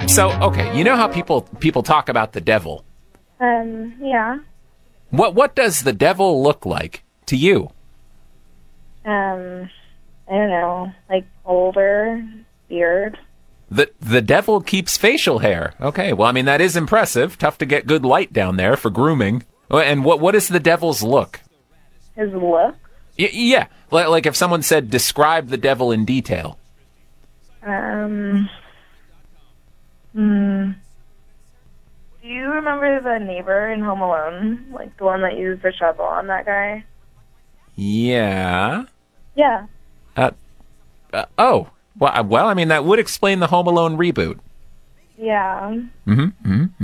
So, okay, you know how people talk about the devil? Yeah. What does the devil look like to you? I don't know, like older, beard. The devil keeps facial hair. Okay, well, I mean, that is impressive. Tough to get good light down there for grooming. And what is the devil's look? His look? Yeah, like if someone said, describe the devil in detail. Do you remember the neighbor in Home Alone? Like the one that used the shovel on that guy? Yeah. Yeah. Oh. Well, I mean, that would explain the Home Alone reboot. Yeah. Mm-hmm.